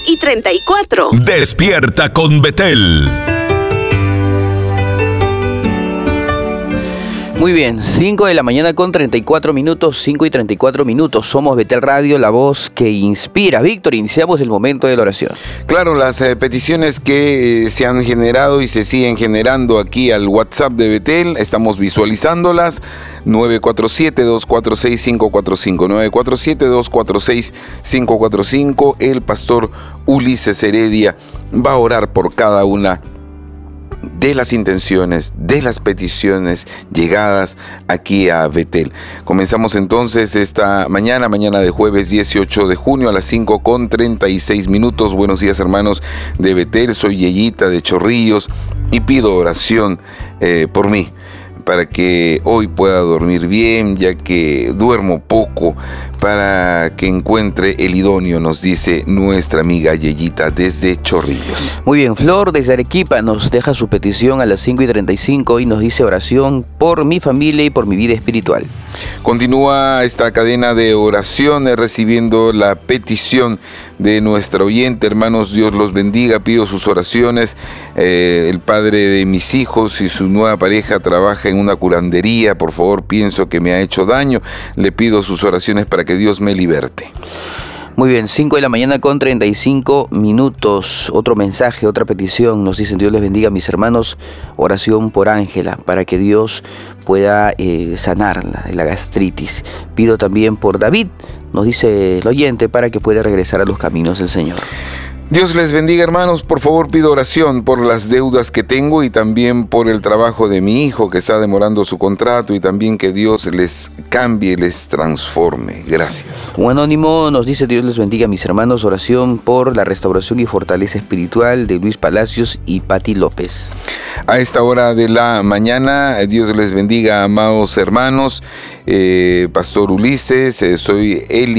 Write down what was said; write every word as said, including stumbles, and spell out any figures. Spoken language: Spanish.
y treinta y cuatro. Despierta con Betel. Muy bien, cinco de la mañana con treinta y cuatro minutos, cinco y treinta y cuatro minutos. Somos Betel Radio, la voz que inspira. Víctor, iniciamos el momento de la oración. Claro, las eh, peticiones que eh, se han generado y se siguen generando aquí al WhatsApp de Betel, estamos visualizándolas. nueve cuatro siete, dos cuatro seis, cinco cuatro cinco, nueve cuatro siete, dos cuatro seis, cinco cuatro cinco. El pastor Ulises Heredia va a orar por cada una de las intenciones, de las peticiones llegadas aquí a Betel. Comenzamos entonces esta mañana, mañana de jueves dieciocho de junio a las cinco con treinta y seis minutos. Buenos días, hermanos de Betel, soy Yeyita de Chorrillos y pido oración eh, por mí, para que hoy pueda dormir bien, ya que duermo poco, para que encuentre el idóneo, nos dice nuestra amiga Yeyita desde Chorrillos. Muy bien, Flor desde Arequipa nos deja su petición a las cinco y treinta y cinco y nos dice oración por mi familia y por mi vida espiritual. Continúa esta cadena de oraciones recibiendo la petición de nuestra oyente. Hermanos, Dios los bendiga, pido sus oraciones. Eh, el padre de mis hijos y su nueva pareja trabaja en una curandería. Por favor, pienso que me ha hecho daño. Le pido sus oraciones para que Dios me liberte. Muy bien, cinco de la mañana con treinta y cinco minutos. Otro mensaje, otra petición. Nos dicen: Dios les bendiga, mis hermanos. Oración por Ángela, para que Dios pueda eh, sanar la, la gastritis. Pido también por David, nos dice el oyente, para que pueda regresar a los caminos del Señor. Dios les bendiga, hermanos. Por favor, pido oración por las deudas que tengo y también por el trabajo de mi hijo que está demorando su contrato, y también que Dios les cambie, les transforme. Gracias. Un anónimo nos dice: Dios les bendiga, mis hermanos. Oración por la restauración y fortaleza espiritual de Luis Palacios y Pati López. A esta hora de la mañana, Dios les bendiga, amados hermanos. Eh, Pastor Ulises, eh, soy Eli.